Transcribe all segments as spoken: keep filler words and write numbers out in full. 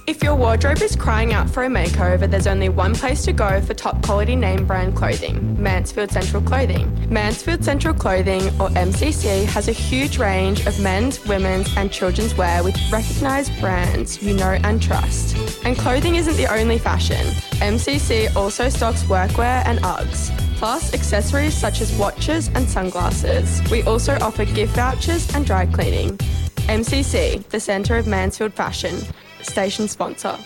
If your wardrobe is crying out for a makeover, there's only one place to go for top quality name brand clothing, Mansfield Central Clothing. Mansfield Central Clothing, or M C C, has a huge range of men's, women's and children's wear with recognised brands you know and trust. And clothing isn't the only fashion. M C C also stocks workwear and Uggs, plus accessories such as watches and sunglasses. We also offer gift vouchers and dry cleaning. M C C, the centre of Mansfield fashion. Station sponsor.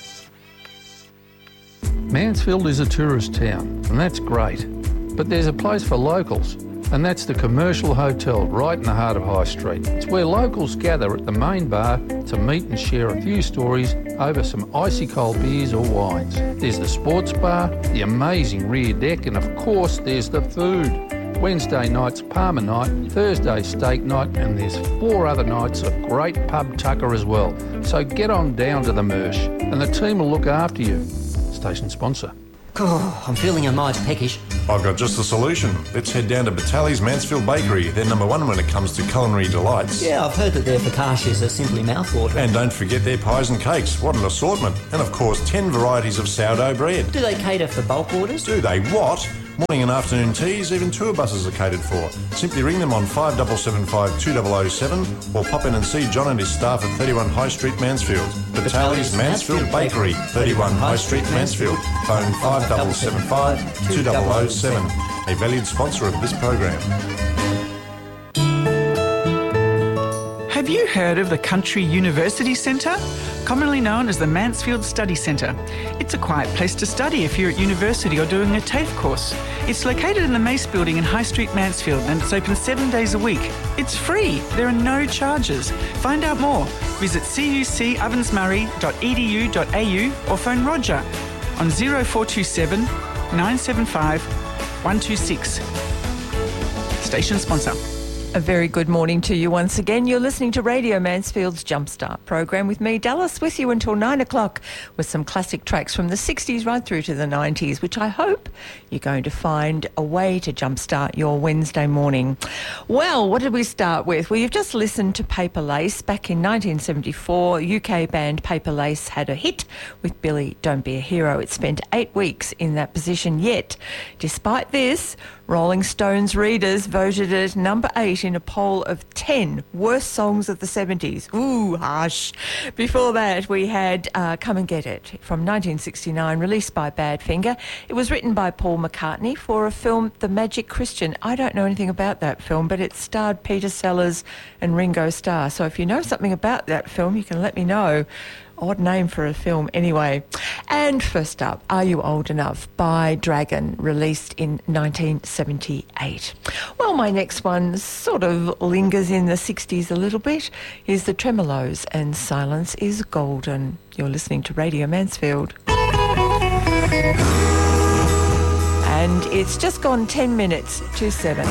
Mansfield is a tourist town, and that's great. But there's a place for locals, and that's the Commercial Hotel right in the heart of High Street. It's where locals gather at the main bar to meet and share a few stories over some icy cold beers or wines. There's the sports bar, the amazing rear deck, and of course there's the food. Wednesday night's Palmer night, Thursday steak night, and there's four other nights of great pub tucker as well. So get on down to the Mersh, and the team will look after you. Station sponsor. Oh, I'm feeling a mite peckish. I've got just the solution. Let's head down to Batali's Mansfield Bakery. They're number one when it comes to culinary delights. Yeah, I've heard that their focaccias are simply mouthwatering. And don't forget their pies and cakes. What an assortment. And of course, ten varieties of sourdough bread. Do they cater for bulk orders? Do they what? Morning and afternoon teas, even tour buses are catered for. Simply ring them on five seven seven five two zero zero seven or pop in and see John and his staff at thirty-one High Street, Mansfield. Batali's Mansfield Bakery, thirty-one High Street, Mansfield. Phone five seven seven five two zero zero seven. A valued sponsor of this program. Have you heard of the Country University Centre? Commonly known as the Mansfield Study Centre. It's a quiet place to study if you're at university or doing a TAFE course. It's located in the Mace Building in High Street, Mansfield, and it's open seven days a week. It's free. There are no charges. Find out more. Visit c u c ovens murray dot e d u dot a u or phone Roger on zero four two seven nine seven five one two six. Station sponsor. A very good morning to you once again. You're listening to Radio Mansfield's Jumpstart program with me, Dallas, with you until nine o'clock with some classic tracks from the sixties right through to the nineties, which I hope you're going to find a way to jumpstart your Wednesday morning. Well, what did we start with? Well, you've just listened to Paper Lace. Back in nineteen seventy-four, U K band Paper Lace had a hit with Billy Don't Be a Hero. It spent eight weeks in that position, yet despite this, Rolling Stones readers voted it number eight in a poll of ten worst songs of the seventies. Ooh, harsh. Before that, we had uh, Come and Get It from nineteen sixty-nine, released by Badfinger. It was written by Paul McCartney for a film, The Magic Christian. I don't know anything about that film, but it starred Peter Sellers and Ringo Starr. So if you know something about that film, you can let me know. Odd name for a film anyway. And first up, Are You Old Enough by Dragon, released in nineteen seventy-eight. Well, my next one sort of lingers in the sixties a little bit, is the Tremolos and Silence is Golden. You're listening to Radio Mansfield. And it's just gone ten minutes to seven.